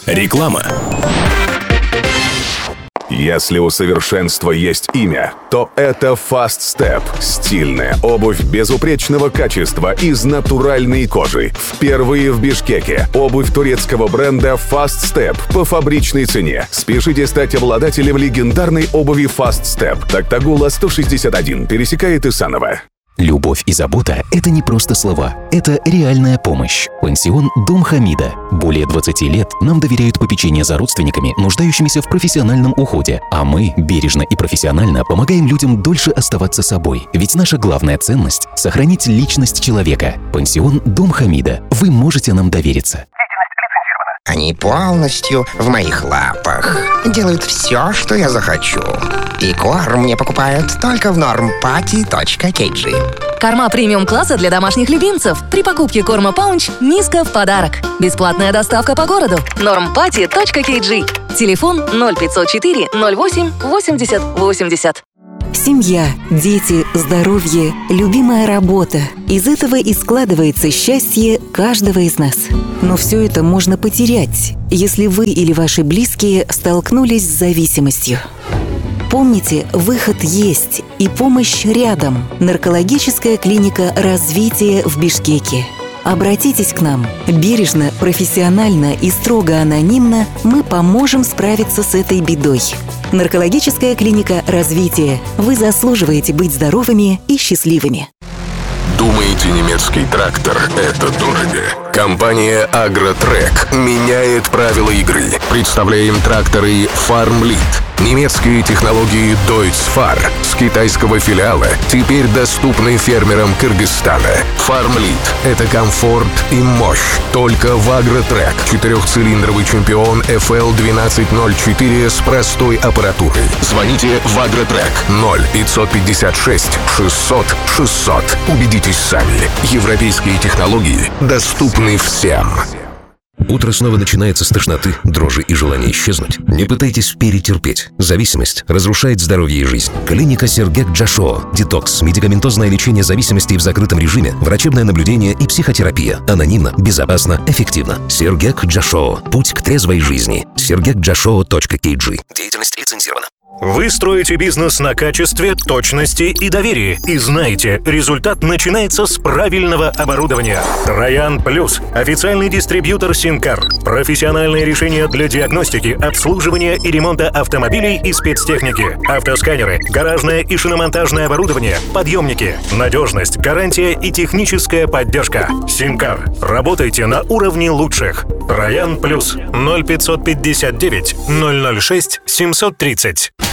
Реклама. Если у совершенства есть имя, то это Fast Step. Стильная обувь безупречного качества из натуральной кожи. Впервые в Бишкеке. Обувь турецкого бренда Fast Step по фабричной цене. Спешите стать обладателем легендарной обуви Fast Step. Токтагула 161. Пересекает Исаново. Любовь и забота – это не просто слова, это реальная помощь. Пансион «Дом Хамида». Более 20 лет нам доверяют попечение за родственниками, нуждающимися в профессиональном уходе, а мы бережно и профессионально помогаем людям дольше оставаться собой. Ведь наша главная ценность – сохранить личность человека. Пансион «Дом Хамида». Вы можете нам довериться. Они полностью в моих лапах. Делают все, что я захочу. И корм мне покупают только в normpatty.kg. Корма премиум-класса для домашних любимцев. При покупке корма Паунч Миска в подарок. Бесплатная доставка по городу. normpatty.kg. Телефон 0504 08 80 80. Семья, дети, здоровье, любимая работа. Из этого и складывается счастье каждого из нас. Но все это можно потерять, если вы или ваши близкие столкнулись с зависимостью. Помните, выход есть и помощь рядом. Наркологическая клиника «Развитие» в Бишкеке. Обратитесь к нам. Бережно, профессионально и строго анонимно мы поможем справиться с этой бедой. Наркологическая клиника «Развитие». Вы заслуживаете быть здоровыми и счастливыми. Думаете, немецкий трактор – это дорого? Компания «Агротрек» меняет правила игры. Представляем тракторы «Фармлит». Немецкие технологии Deutz-Fahr с китайского филиала теперь доступны фермерам Кыргызстана. «Фармлит» — это комфорт и мощь. Только в «Агротрек». 4-цилиндровый чемпион FL1204 с простой аппаратурой. Звоните в «Агротрек» 0556 600 600. Убедитесь сами. Европейские технологии доступны всем. Утро снова начинается с тошноты, дрожи и желания исчезнуть. Не пытайтесь перетерпеть. Зависимость разрушает здоровье и жизнь. Клиника Сергек Джашоа. Детокс, медикаментозное лечение зависимости в закрытом режиме, врачебное наблюдение и психотерапия. Анонимно, безопасно, эффективно. Сергек Джашоа. Путь к трезвой жизни. sergekjashoo.kg. Деятельность лицензирована. Вы строите бизнес на качестве, точности и доверии. И знаете, результат начинается с правильного оборудования. Троян Плюс. Официальный дистрибьютор Синкар. Профессиональные решения для диагностики, обслуживания и ремонта автомобилей и спецтехники. Автосканеры, гаражное и шиномонтажное оборудование, подъемники. Надежность, гарантия и техническая поддержка. Синкар. Работайте на уровне лучших. Троян Плюс. 0559 006 730.